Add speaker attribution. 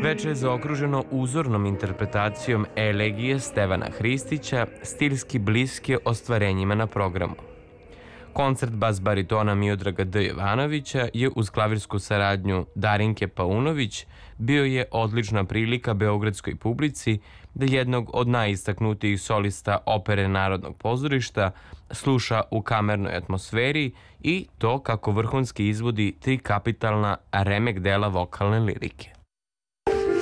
Speaker 1: Veče je zaokruženo uzornom interpretacijom elegije Stevana Hristića, stilski bliske ostvarenjima na programu. Koncert bas baritona Miodraga D. Jovanovića je uz klavirsku saradnju Darinke Paunović bio je odlična prilika beogradskoj publici da jednog od najistaknutijih solista opere Narodnog pozorišta sluša u kamernoj atmosferi i to kako vrhunski izvodi tri kapitalna remek dela vokalne lirike.